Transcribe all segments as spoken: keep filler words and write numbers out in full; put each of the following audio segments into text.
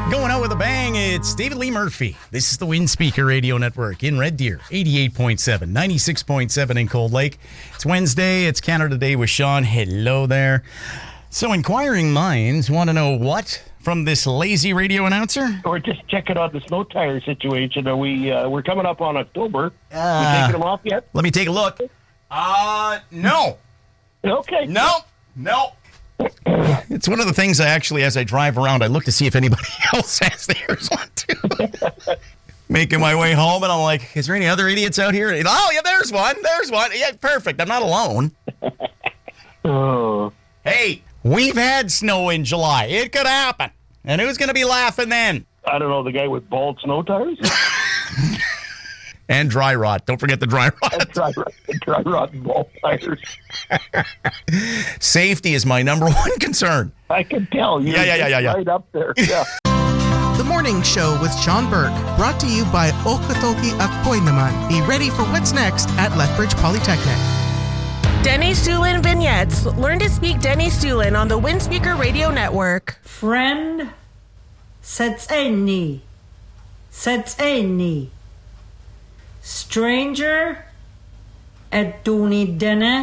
Going out with a bang, it's David Lee Murphy. This is the Windspeaker Radio Network in Red Deer, eighty-eight point seven, ninety-six point seven in Cold Lake. It's Wednesday, it's Canada Day with Sean. Hello there. So inquiring minds want to know what from this lazy radio announcer? Or just checking on the snow tire situation. Are we, uh, we're coming up on October. Uh, we taking them off yet? Let me take a look. Uh, no. Okay. No. No. It's one of the things I actually, as I drive around, I look to see if anybody else has theirs on too. Making my way home, and I'm like, is there any other idiots out here? And, oh, yeah, there's one. There's one. Yeah, perfect. I'm not alone. Oh. Hey, we've had snow in July. It could happen. And who's going to be laughing then? I don't know, the guy with bald snow tires? And dry rot. Don't forget the dry rot. dry, rot dry rot and bald tires. Safety is my number one concern. I can tell. You're yeah, yeah, yeah, yeah, yeah. right up there. Yeah. The Morning Show with Sean Burke, brought to you by Okatoki Akoy Naman. Be ready for what's next at Lethbridge Polytechnic. Denny Sulin Vignettes. Learn to speak Denny Sulin on the Windspeaker Radio Network. Friend, Setseni. Setseni. Stranger, Eduni Dene.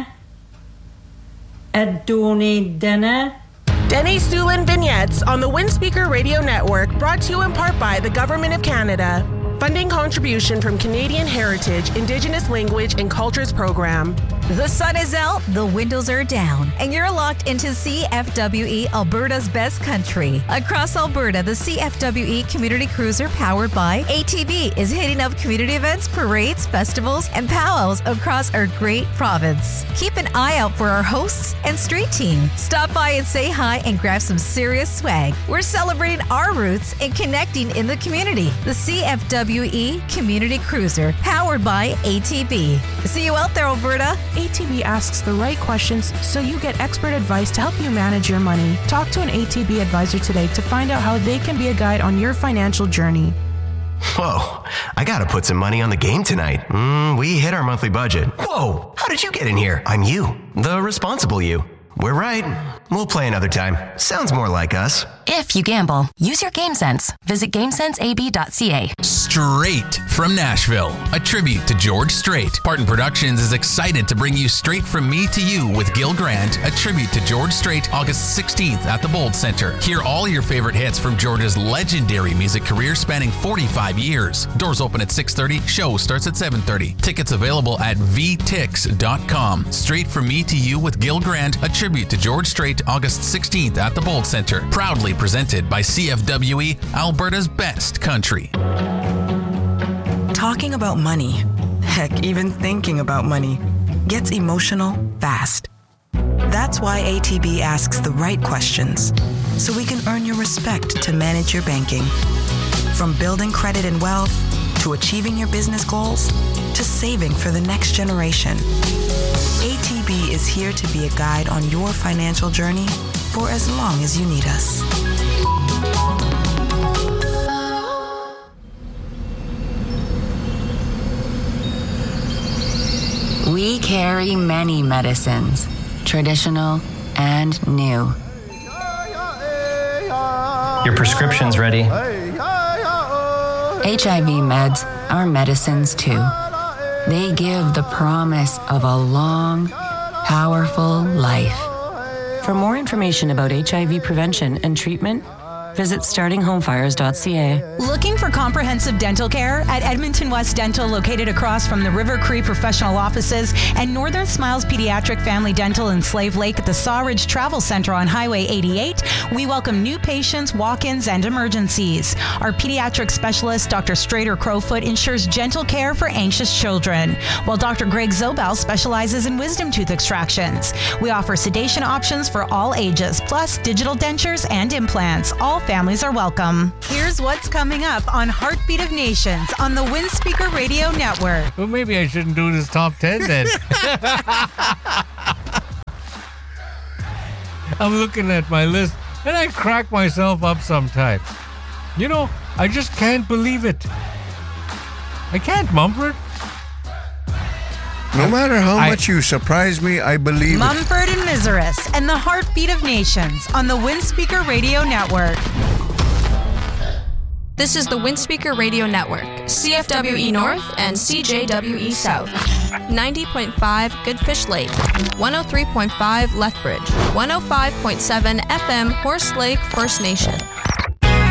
Eduni Dene. Denny Sulin Vignettes on the Windspeaker Radio Network, brought to you in part by the Government of Canada. Funding contribution from Canadian Heritage, Indigenous Language and Cultures Program. The sun is out, the windows are down, and you're locked into C F W E, Alberta's best country. Across Alberta, the C F W E Community Cruiser, powered by A T B, is hitting up community events, parades, festivals, and powwows across our great province. Keep an eye out for our hosts and street team. Stop by and say hi and grab some serious swag. We're celebrating our roots and connecting in the community. The C F W E Community Cruiser, powered by A T B. See you out there, Alberta. A T B asks the right questions so you get expert advice to help you manage your money. Talk to an A T B advisor today to find out how they can be a guide on your financial journey. Whoa, I gotta put some money on the game tonight. Mm, we hit our monthly budget. Whoa, how did you get in here? I'm you, the responsible you. We're right. We'll play another time. Sounds more like us. If you gamble, use your game sense. Visit game sense a b dot c a. Straight from Nashville, a tribute to George Strait. Parton Productions is excited to bring you Straight From Me to You with Gil Grant, a tribute to George Strait, August sixteenth at the Bold Center. Hear all your favorite hits from George's legendary music career spanning forty-five years. Doors open at six thirty, show starts at seven thirty. Tickets available at v tix dot com. Straight From Me to You with Gil Grant, a tribute to George Strait, August sixteenth at the Bold Center. Proudly presented by C F W E, Alberta's best country. Talking about money, heck, even thinking about money, gets emotional fast. That's why A T B asks the right questions, so we can earn your respect to manage your banking. From building credit and wealth, to achieving your business goals, to saving for the next generation. A T B is here to be a guide on your financial journey for as long as you need us. We carry many medicines, traditional and new. Your prescription's ready. H I V meds are medicines too. They give the promise of a long, powerful life. For more information about H I V prevention and treatment, visit starting home fires dot c a. Looking for comprehensive dental care? At Edmonton West Dental, located across from the River Cree Professional Offices and Northern Smiles Pediatric Family Dental in Slave Lake at the Sawridge Travel Center on Highway eighty-eight, we welcome new patients, walk-ins, and emergencies. Our pediatric specialist, Doctor Strader Crowfoot, ensures gentle care for anxious children, while Doctor Greg Zobel specializes in wisdom tooth extractions. We offer sedation options for all ages, plus digital dentures and implants. All families are welcome. Here's what's coming up on Heartbeat of Nations on the Windspeaker Radio Network. Well, maybe I shouldn't do this top ten then. I'm looking at my list and I crack myself up sometimes. You know, I just can't believe it. I can't, Mumford. No matter how I, much you surprise me, I believe Mumford it. and Miseris and the Heartbeat of Nations on the Windspeaker Radio Network. This is the Windspeaker Radio Network, C F W E North and C J W E South. ninety point five Goodfish Lake, one oh three point five Lethbridge, one oh five point seven F M Horse Lake First Nation,